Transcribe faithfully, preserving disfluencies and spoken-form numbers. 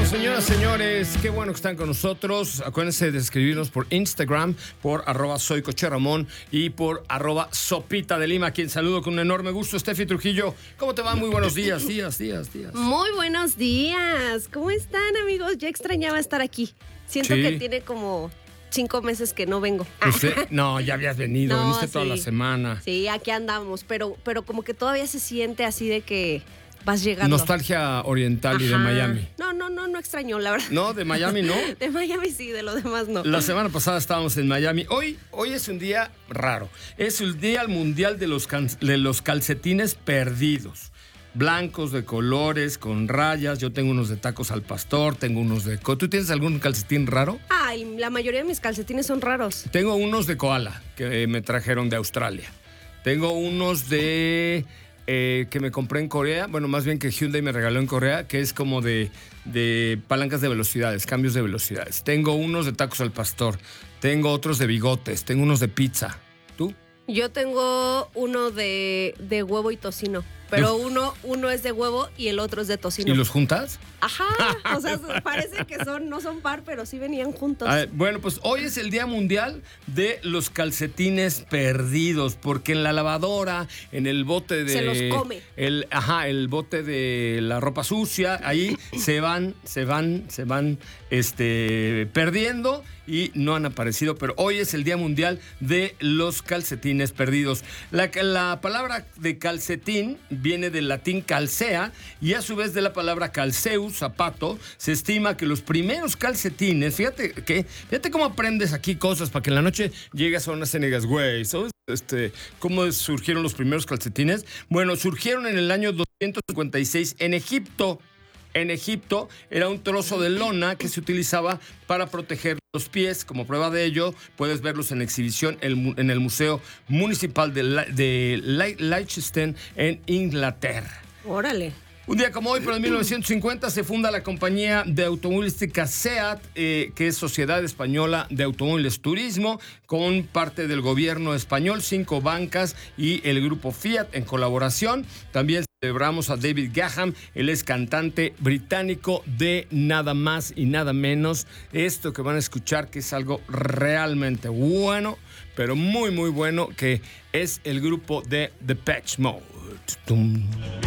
Señoras, señores, qué bueno que están con nosotros. Acuérdense de escribirnos por Instagram, por arroba soy Coche Ramón y por arroba Sopita de Lima, a quien saludo con un enorme gusto. Steffi Trujillo, ¿cómo te va? Muy buenos días, días, días, días. Muy buenos días. ¿Cómo están, amigos? Ya extrañaba estar aquí. Siento Sí. que tiene como cinco meses que no vengo. Usted, no, ya habías venido, No, viniste sí. toda la semana. Sí, aquí andamos, pero, pero como que todavía se siente así de que vas llegando. Nostalgia oriental y de Ajá. Miami. No, no, no, no extraño, la verdad. No, de Miami no. De Miami sí, de lo demás no. La semana pasada estábamos en Miami. Hoy, hoy es un día raro. Es el Día Mundial de los, can- de los calcetines perdidos. Blancos, de colores, con rayas. Yo tengo unos de tacos al pastor, tengo unos de... co- ¿Tú tienes algún calcetín raro? Ay, la mayoría de mis calcetines son raros. Tengo unos de koala que me trajeron de Australia. Tengo unos de... eh, que me compré en Corea. Bueno, más bien que Hyundai me regaló en Corea, que es como de, de palancas de velocidades, cambios de velocidades. Tengo unos de tacos al pastor. Tengo otros de bigotes. Tengo unos de pizza. ¿Tú? Yo tengo uno de, de huevo y tocino, pero uno, uno es de huevo y el otro es de tocino. ¿Y los juntas? Ajá, o sea, parece que son, no son par, pero sí venían juntos. A ver, bueno, pues hoy es el Día Mundial de los calcetines perdidos, porque en la lavadora, en el bote de... Se los come. El, ajá, el bote de la ropa sucia, ahí se van, se van, se van este, perdiendo y no han aparecido, pero hoy es el Día Mundial de los calcetines perdidos. La, la palabra de calcetín viene del latín calcea y a su vez de la palabra calceus, zapato. Se estima que los primeros calcetines, fíjate que, fíjate cómo aprendes aquí cosas para que en la noche llegas a una cena y digas, güey, ¿sabes este, cómo surgieron los primeros calcetines? Bueno, surgieron en el año doscientos cincuenta y seis en Egipto. En Egipto era un trozo de lona que se utilizaba para proteger los pies. Como prueba de ello, puedes verlos en exhibición en el Museo Municipal de, La- de Le- Leicester en Inglaterra. Órale. Un día como hoy, pero en mil novecientos cincuenta, se funda la compañía de automovilística SEAT, eh, que es Sociedad Española de Automóviles Turismo, con parte del gobierno español, cinco bancas y el grupo Fiat en colaboración. También celebramos a David Gaham, él es cantante británico de nada más y nada menos. Esto que van a escuchar, que es algo realmente bueno, pero muy, muy bueno, que es el grupo de Depeche Mode. Tum.